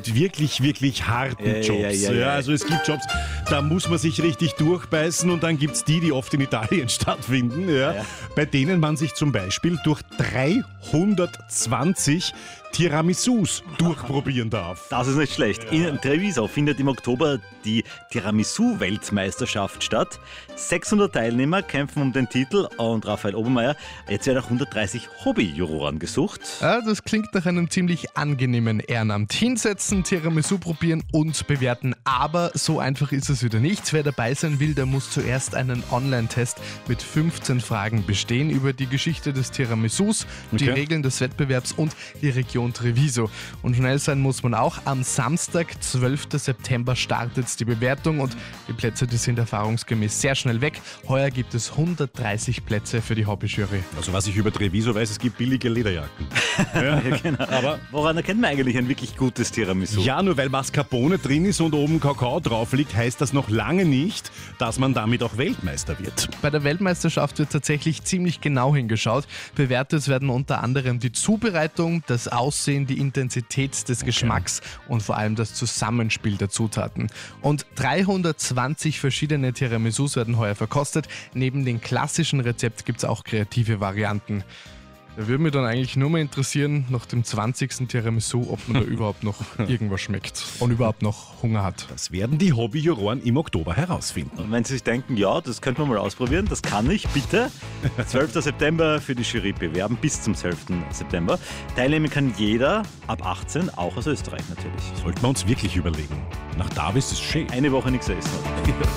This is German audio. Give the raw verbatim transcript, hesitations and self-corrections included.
gibt wirklich, wirklich harten Ja, ja, Jobs. ja, ja, Ja, ja. also es gibt Jobs, da muss man sich richtig durchbeißen und dann gibt es die, die oft in Italien stattfinden, ja, Ja. bei denen man sich zum Beispiel durch dreihundertzwanzig Tiramisus durchprobieren darf. Das ist nicht schlecht. In Treviso findet im Oktober die Tiramisu-Weltmeisterschaft statt. sechshundert Teilnehmer kämpfen um den Titel und Raphael Obermeier, jetzt werden auch hundertdreißig Hobbyjuroren gesucht. Ja, das klingt nach einem ziemlich angenehmen Ehrenamt. Hinsetzen, Tiramisu probieren und bewerten. Aber so einfach ist es wieder nicht. Wer dabei sein will, der muss zuerst einen Online-Test mit fünfzehn Fragen bestehen über die Geschichte des Tiramisus, die Okay. Regeln des Wettbewerbs und die Region Treviso. Und schnell sein muss man auch. Am Samstag, zwölften September, startet die Bewertung und die Plätze, die sind erfahrungsgemäß sehr schnell weg. Heuer gibt es hundertdreißig Plätze für die Hobbyjury. Also was ich über Treviso weiß, es gibt billige Lederjacken. Ja, genau. Aber woran erkennt man eigentlich ein wirklich gutes Tiramisu? Ja, nur weil Mascarpone drin ist und oben Kakao drauf liegt, heißt das noch lange nicht, dass man damit auch Weltmeister wird. Bei der Weltmeisterschaft wird tatsächlich ziemlich genau hingeschaut. Bewertet werden unter anderem die Zubereitung, das Aussehen, die Intensität des Geschmacks und vor allem das Zusammenspiel der Zutaten. Und dreihundertzwanzig verschiedene Tiramisus werden heuer verkostet. Neben dem klassischen Rezept gibt es auch kreative Varianten. Da würde mich dann eigentlich nur mal interessieren, nach dem zwanzigsten Tiramisu, ob man da überhaupt noch irgendwas schmeckt und überhaupt noch Hunger hat. Das werden die Hobbyjuroren im Oktober herausfinden. Und wenn Sie sich denken, ja, das könnte man mal ausprobieren, das kann ich, bitte. zwölften September für die Jury bewerben, bis zum zwölften September. Teilnehmen kann jeder ab achtzehn, auch aus Österreich natürlich. Sollten wir uns wirklich überlegen. Nach Davis ist schön. Eine Woche nichts essen. Oder?